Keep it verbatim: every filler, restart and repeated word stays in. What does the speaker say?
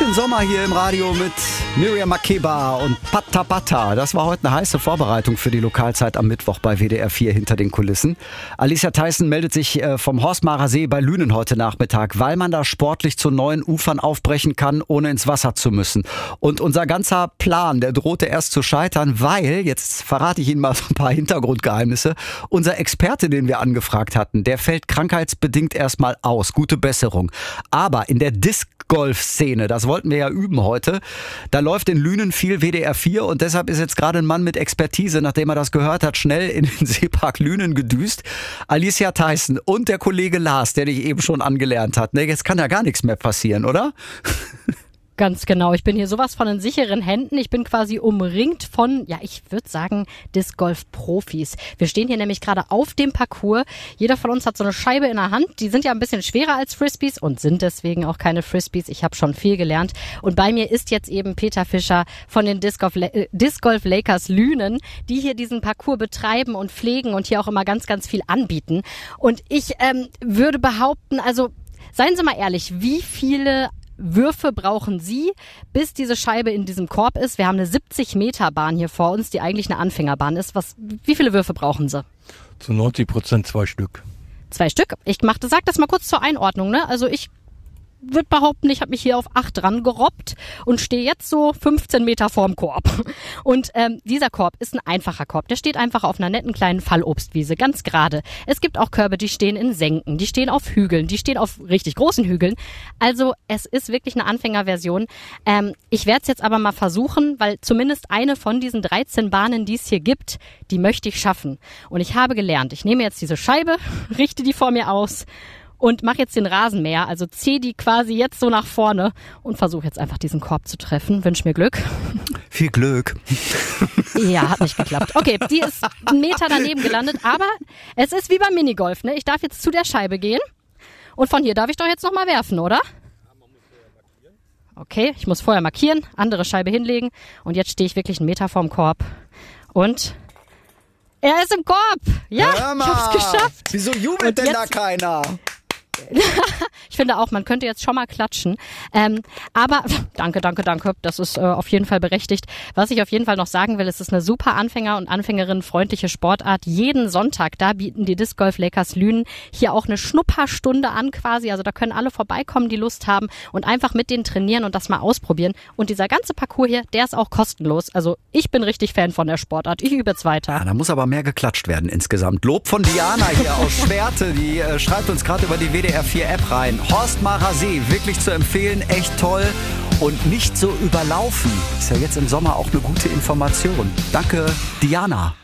bisschen Sommer hier im Radio mit Miriam Makeba und Pata Pata. Das war heute eine heiße Vorbereitung für die Lokalzeit am Mittwoch bei W D R vier hinter den Kulissen. Alicia Theissen meldet sich vom Horstmarer See bei Lünen heute Nachmittag, weil man da sportlich zu neuen Ufern aufbrechen kann, ohne ins Wasser zu müssen. Und unser ganzer Plan, der drohte erst zu scheitern, weil, jetzt verrate ich Ihnen mal so ein paar Hintergrundgeheimnisse, unser Experte, den wir angefragt hatten, der fällt krankheitsbedingt erstmal aus. Gute Besserung. Aber in der Disc-Golf-Szene, das wollten wir ja üben heute, da läuft in Lünen viel W D R vier und deshalb ist jetzt gerade ein Mann mit Expertise, nachdem er das gehört hat, schnell in den Seepark Lünen gedüst. Alicia Theissen und der Kollege Lars, der dich eben schon angelernt hat. Ne, jetzt kann ja gar nichts mehr passieren, oder? Ganz genau. Ich bin hier sowas von in sicheren Händen. Ich bin quasi umringt von, ja, ich würde sagen, Disc-Golf-Profis. Wir stehen hier nämlich gerade auf dem Parcours. Jeder von uns hat so eine Scheibe in der Hand. Die sind ja ein bisschen schwerer als Frisbees und sind deswegen auch keine Frisbees. Ich habe schon viel gelernt. Und bei mir ist jetzt eben Peter Fischer von den Disc-Golf äh, Disc-Golf Lakers Lünen, die hier diesen Parcours betreiben und pflegen und hier auch immer ganz, ganz viel anbieten. Und ich ähm, würde behaupten, also seien Sie mal ehrlich, wie viele Würfe brauchen Sie, bis diese Scheibe in diesem Korb ist? Wir haben eine siebzig Meter Bahn hier vor uns, die eigentlich eine Anfängerbahn ist. Was, wie viele Würfe brauchen Sie? Zu neunzig Prozent zwei Stück. Zwei Stück? Ich machte, sag das mal kurz zur Einordnung, ne? Also ich würde behaupten, ich habe mich hier auf acht dran gerobbt und stehe jetzt so fünfzehn Meter vorm Korb. Und ähm, dieser Korb ist ein einfacher Korb. Der steht einfach auf einer netten kleinen Fallobstwiese, ganz gerade. Es gibt auch Körbe, die stehen in Senken, die stehen auf Hügeln, die stehen auf richtig großen Hügeln. Also es ist wirklich eine Anfängerversion. Ähm, ich werde es jetzt aber mal versuchen, weil zumindest eine von diesen dreizehn Bahnen, die es hier gibt, die möchte ich schaffen. Und ich habe gelernt, ich nehme jetzt diese Scheibe, richte die vor mir aus und mache jetzt den Rasenmäher, also ziehe die quasi jetzt so nach vorne und versuche jetzt einfach diesen Korb zu treffen. Wünsch mir Glück. Viel Glück. Ja, hat nicht geklappt. Okay, die ist einen Meter daneben gelandet, aber es ist wie beim Minigolf, ne? Ich darf jetzt zu der Scheibe gehen und von hier darf ich doch jetzt nochmal werfen, oder? Okay, ich muss vorher markieren, andere Scheibe hinlegen und jetzt stehe ich wirklich einen Meter vorm Korb und er ist im Korb. Ja, ich hab's geschafft. Wieso jubelt und denn jetzt da keiner? Ich finde auch, man könnte jetzt schon mal klatschen. Ähm, aber danke, danke, danke. Das ist äh, auf jeden Fall berechtigt. Was ich auf jeden Fall noch sagen will, es ist eine super Anfänger- und Anfängerinnen-freundliche Sportart. Jeden Sonntag, da bieten die Disc Golf Lakers Lünen hier auch eine Schnupperstunde an quasi. Also da können alle vorbeikommen, die Lust haben und einfach mit denen trainieren und das mal ausprobieren. Und dieser ganze Parcours hier, der ist auch kostenlos. Also ich bin richtig Fan von der Sportart. Ich übe jetzt weiter. Ja, da muss aber mehr geklatscht werden insgesamt. Lob von Diana hier aus Schwerte. Die äh, schreibt uns gerade über die W D R vier App rein. Horstmarer See, wirklich zu empfehlen, echt toll und nicht so überlaufen. Ist ja jetzt im Sommer auch eine gute Information. Danke, Diana.